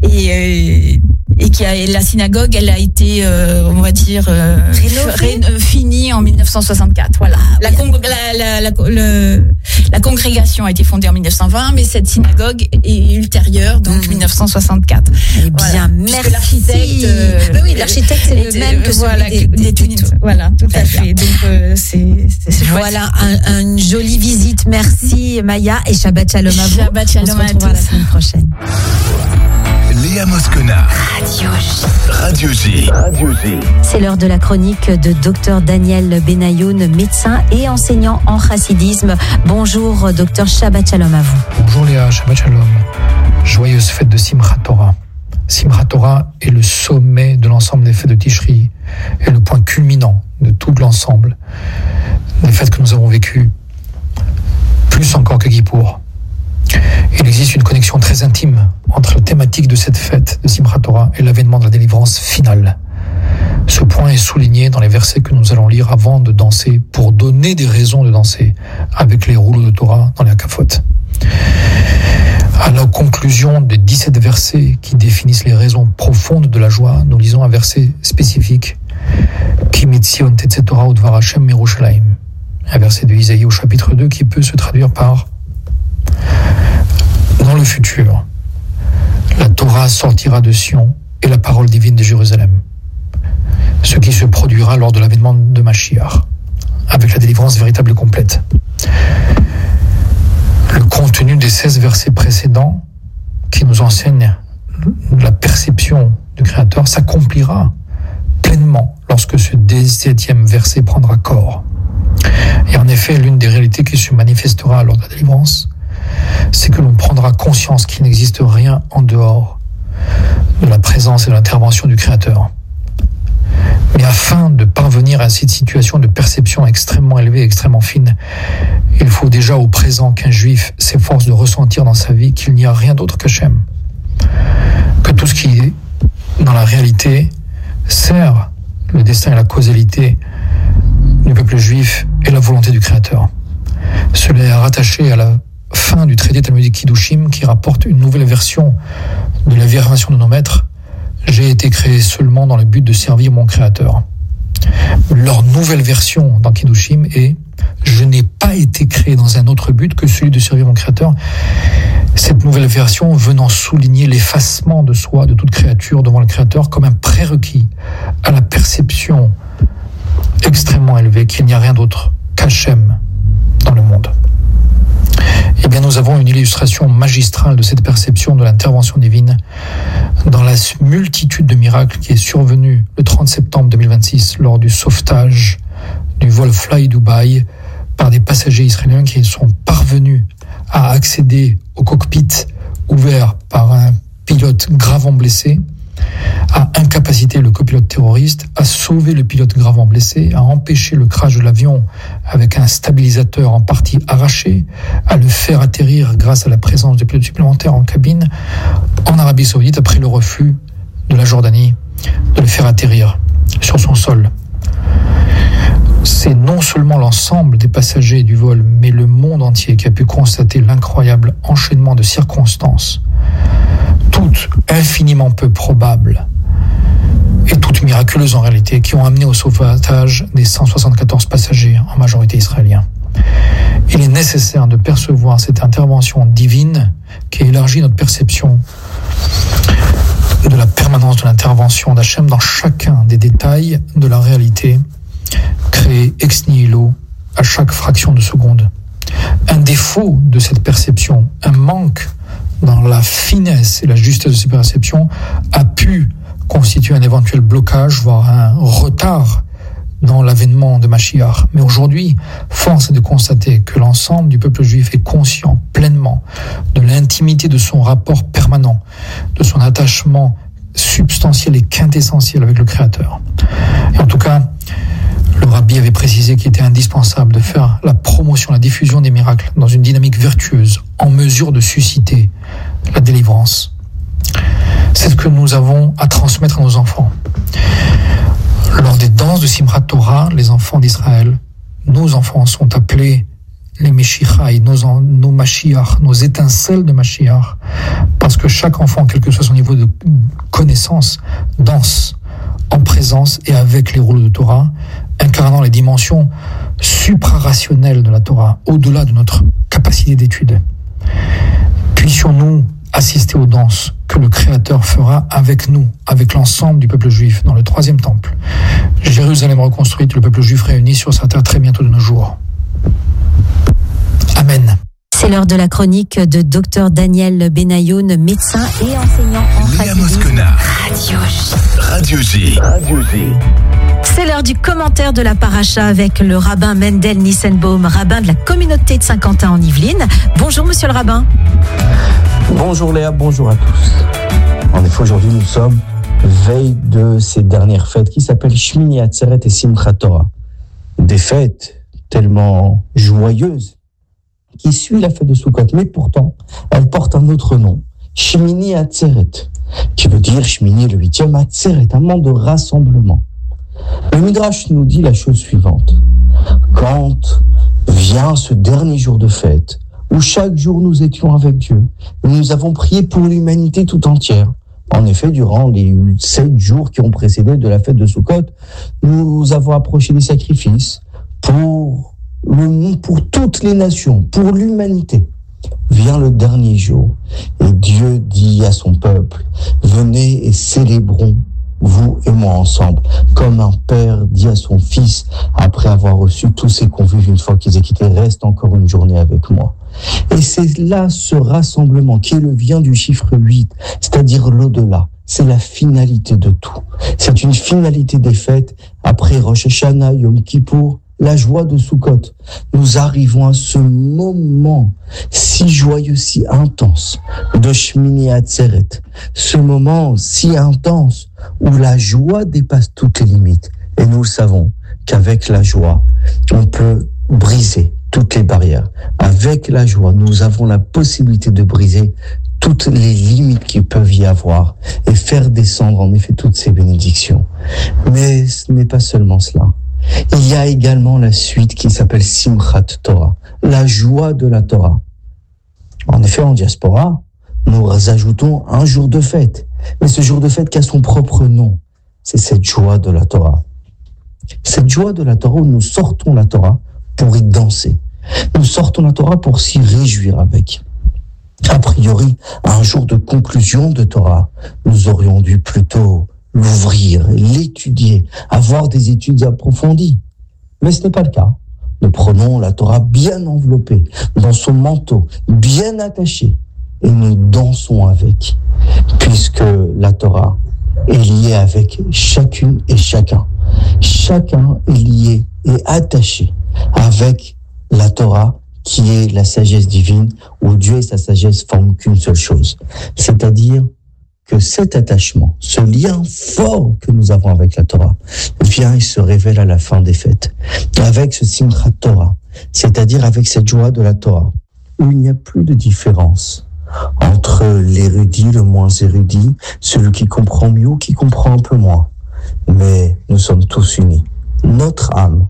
et la synagogue, elle a été, on va dire, finie en 1964. Voilà. La congrégation a été fondée en 1920, mais cette synagogue est ultérieure, donc 1964. Eh bien, merci. L'architecte, l'architecte c'est le même que celui des Tunis. Voilà, tout à fait. Donc c'est voilà une jolie visite. Merci Maya et Shabbat Shalom à vous. Shabbat Shalom à tous. La semaine prochaine. Léa Moscona. Radio J. C'est l'heure de la chronique de Dr Daniel Benayoun, médecin et enseignant en chassidisme. Bonjour Dr, Shabbat Shalom à vous. Bonjour Léa, Shabbat Shalom. Joyeuse fête de Simchat Torah. Simchat Torah est le sommet de l'ensemble des fêtes de Tishri et le point culminant de tout l'ensemble des fêtes que nous avons vécues, plus encore que Kippour. Il existe une connexion très intime entre la thématique de cette fête de Simchat Torah et l'avènement de la délivrance finale. Ce point est souligné dans les versets que nous allons lire avant de danser, pour donner des raisons de danser avec les rouleaux de Torah dans les Hakafot. À la conclusion des 17 versets qui définissent les raisons profondes de la joie, nous lisons un verset spécifique, Ki mitzion tetzeh Torah udvar Hashem mirushalayim, un verset de Isaïe au chapitre 2 qui peut se traduire par: dans le futur, la Torah sortira de Sion et la parole divine de Jérusalem, ce qui se produira lors de l'avènement de Mashiach, avec la délivrance véritable et complète. Le contenu des 16 versets précédents qui nous enseignent la perception du Créateur s'accomplira pleinement lorsque ce 17e verset prendra corps. Et en effet, l'une des réalités qui se manifestera lors de la délivrance, c'est que l'on prendra conscience qu'il n'existe rien en dehors de la présence et de l'intervention du Créateur. Mais afin de parvenir à cette situation de perception extrêmement élevée, extrêmement fine, il faut déjà au présent qu'un juif s'efforce de ressentir dans sa vie qu'il n'y a rien d'autre qu'Hachem, que tout ce qui est dans la réalité sert le destin et la causalité du peuple juif et la volonté du Créateur. Cela est rattaché à la fin du traité talmudique Kiddushim qui rapporte une nouvelle version de la affirmation de nos maîtres: j'ai été créé seulement dans le but de servir mon Créateur. Leur nouvelle version dans Kiddushim est: je n'ai pas été créé dans un autre but que celui de servir mon Créateur. Cette nouvelle version venant souligner l'effacement de soi, de toute créature devant le Créateur, comme un prérequis à la perception extrêmement élevée qu'il n'y a rien d'autre qu'Hachem dans le monde. Eh bien, nous avons une illustration magistrale de cette perception de l'intervention divine dans la multitude de miracles qui est survenue le 30 septembre 2026 lors du sauvetage du vol Fly Dubai par des passagers israéliens qui sont parvenus à accéder au cockpit ouvert par un pilote gravement blessé, à incapaciter le copilote terroriste, à sauver le pilote gravement blessé, à empêcher le crash de l'avion avec un stabilisateur en partie arraché, à le faire atterrir grâce à la présence de pilotes supplémentaires en cabine en Arabie Saoudite après le refus de la Jordanie de le faire atterrir sur son sol. C'est non seulement l'ensemble des passagers du vol, mais le monde entier qui a pu constater l'incroyable enchaînement de circonstances, toutes infiniment peu probables et toutes miraculeuses en réalité, qui ont amené au sauvetage des 174 passagers, en majorité israéliens. Il est nécessaire de percevoir cette intervention divine qui élargit notre perception de la permanence de l'intervention d'Hachem dans chacun des détails de la réalité créée ex nihilo à chaque fraction de seconde. Un défaut de cette perception, un manque dans la finesse et la justesse de ces perceptions a pu constituer un éventuel blocage, voire un retard dans l'avènement de Mashiach. Mais aujourd'hui, force est de constater que l'ensemble du peuple juif est conscient pleinement de l'intimité de son rapport permanent, de son attachement substantiel et quintessentiel avec le Créateur. Et en tout cas, le Rabbi avait précisé qu'il était indispensable de faire la promotion, la diffusion des miracles dans une dynamique vertueuse, en mesure de susciter la délivrance. C'est ce que nous avons à transmettre à nos enfants. Lors des danses de Simchat Torah, les enfants d'Israël, nos enfants sont appelés les Meshichai, nos Mashiach, nos étincelles de Mashiach, parce que chaque enfant, quel que soit son niveau de reconnaissance, dansent en présence et avec les rouleaux de Torah, incarnant les dimensions suprarationnelles de la Torah, au-delà de notre capacité d'étude. Puissions-nous assister aux danses que le Créateur fera avec nous, avec l'ensemble du peuple juif, dans le 3e temple. Jérusalem reconstruite, le peuple juif réuni sur sa terre très bientôt de nos jours. Amen. C'est l'heure de la chronique de Dr Daniel Benayoun, médecin et enseignant en Léa Moscona. Radio J. C'est l'heure du commentaire de la paracha avec le rabbin Mendel Nissenbaum, rabbin de la communauté de Saint-Quentin en Yvelines. Bonjour monsieur le rabbin. Bonjour Léa, bonjour à tous. En effet, aujourd'hui nous sommes veille de ces dernières fêtes qui s'appellent Shmini Atzeret et Simchat Torah. Des fêtes tellement joyeuses qui suit la fête de Sukkot, mais pourtant, elle porte un autre nom, Shmini Atzeret, qui veut dire Shmini, le 8e, Atzeret, un moment de rassemblement. Le Midrash nous dit la chose suivante. Quand vient ce dernier jour de fête, où chaque jour nous étions avec Dieu, et nous avons prié pour l'humanité tout entière. En effet, durant les 7 jours qui ont précédé de la fête de Sukkot, nous avons approché des sacrifices pour toutes les nations, pour l'humanité. Vient le dernier jour et Dieu dit à son peuple, venez et célébrons, vous et moi ensemble, comme un père dit à son fils, après avoir reçu tous ses convives une fois qu'ils aient quitté, reste encore une journée avec moi. Et c'est là ce rassemblement qui vient du chiffre 8, c'est-à-dire l'au-delà. C'est la finalité de tout. C'est une finalité des fêtes après Rosh Hashanah, Yom Kippour, la joie de Sukkot. Nous arrivons à ce moment si joyeux, si intense de Shmini Atzeret. Ce moment si intense où la joie dépasse toutes les limites. Et nous savons qu'avec la joie, on peut briser toutes les barrières. Avec la joie, nous avons la possibilité de briser toutes les limites qu'il peuvent y avoir et faire descendre en effet toutes ces bénédictions. Mais ce n'est pas seulement cela. Il y a également la suite qui s'appelle Simchat Torah, la joie de la Torah. En effet, en diaspora, nous ajoutons un jour de fête. Mais ce jour de fête qui a son propre nom, c'est cette joie de la Torah. Cette joie de la Torah où nous sortons la Torah pour y danser. Nous sortons la Torah pour s'y réjouir avec. A priori, un jour de conclusion de Torah, nous aurions dû plutôt l'ouvrir, l'étudier, avoir des études approfondies. Mais ce n'est pas le cas. Nous prenons la Torah bien enveloppée, dans son manteau, bien attachée, et nous dansons avec, puisque la Torah est liée avec chacune et chacun. Chacun est lié et attaché avec la Torah, qui est la sagesse divine, où Dieu et sa sagesse forment qu'une seule chose. C'est-à-dire que cet attachement, ce lien fort que nous avons avec la Torah, vient et se révèle à la fin des fêtes. Avec ce Simchat Torah, c'est-à-dire avec cette joie de la Torah, où il n'y a plus de différence entre l'érudit, le moins érudit, celui qui comprend mieux ou qui comprend un peu moins. Mais nous sommes tous unis. Notre âme,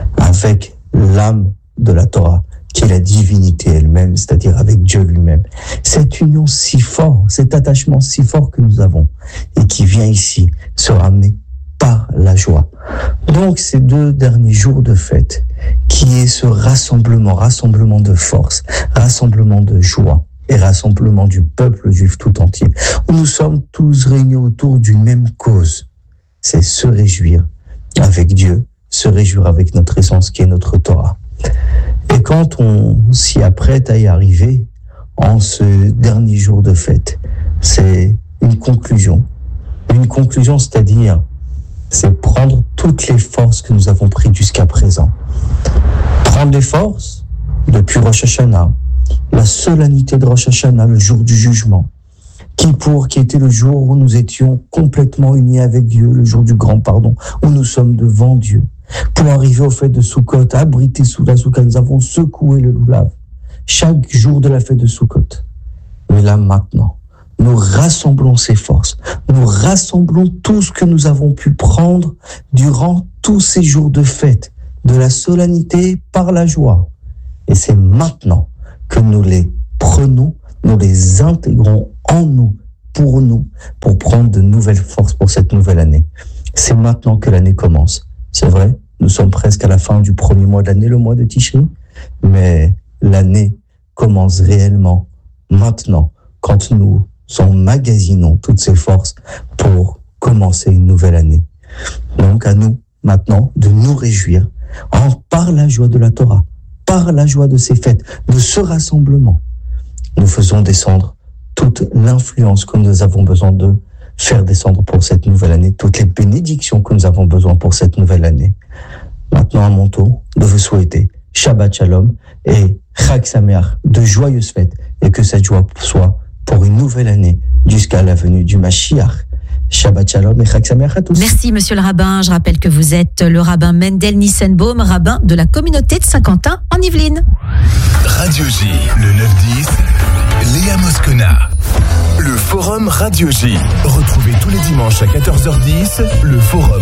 avec l'âme de la Torah, qui est la divinité elle-même, c'est-à-dire avec Dieu lui-même. Cette union si forte, cet attachement si fort que nous avons, et qui vient ici se ramener par la joie. Donc ces 2 derniers jours de fête, qui est ce rassemblement de force, rassemblement de joie, et rassemblement du peuple juif tout entier, où nous sommes tous réunis autour d'une même cause, c'est se réjouir avec Dieu, se réjouir avec notre essence qui est notre Torah. Et quand on s'y apprête à y arriver, en ce dernier jour de fête, c'est une conclusion. Une conclusion, c'est-à-dire, c'est prendre toutes les forces que nous avons prises jusqu'à présent. Prendre les forces depuis Rosh Hashanah, la solennité de Rosh Hashanah, le jour du jugement. Kippour, qui était le jour où nous étions complètement unis avec Dieu, le jour du grand pardon, où nous sommes devant Dieu. Pour arriver au fête de Sukkot, abrité sous la soukha, nous avons secoué le loulav chaque jour de la fête de Sukkot. Mais là, maintenant, nous rassemblons ces forces. Nous rassemblons tout ce que nous avons pu prendre durant tous ces jours de fête, de la solennité par la joie. Et c'est maintenant que nous les prenons, nous les intégrons en nous pour nous, pour prendre de nouvelles forces pour cette nouvelle année. C'est maintenant que l'année commence. C'est vrai, nous sommes presque à la fin du premier mois de l'année, le mois de Tishri, mais l'année commence réellement maintenant, quand nous emmagasinons toutes ces forces pour commencer une nouvelle année. Donc à nous, maintenant, de nous réjouir par la joie de la Torah, par la joie de ces fêtes, de ce rassemblement. Nous faisons descendre toute l'influence que nous avons besoin de faire descendre pour cette nouvelle année, toutes les bénédictions que nous avons besoin pour cette nouvelle année. Maintenant, à mon tour, de vous souhaiter Shabbat Shalom et Chag Sameach, de joyeuses fêtes, et que cette joie soit pour une nouvelle année jusqu'à la venue du Mashiach. Shabbat Shalom et Chag Sameach à tous. Merci, monsieur le rabbin. Je rappelle que vous êtes le rabbin Mendel Nissenbaum, rabbin de la communauté de Saint-Quentin en Yvelines. Radio J, le 9-10, Léa Moscona. Le Forum Radio J. Retrouvez tous les dimanches à 14h10 le Forum